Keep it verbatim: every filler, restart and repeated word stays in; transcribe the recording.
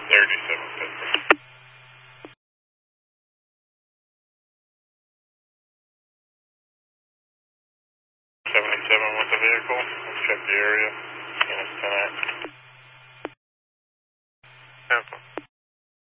thirty-seven fifty. seventy-seven with the vehicle. We'll check the area.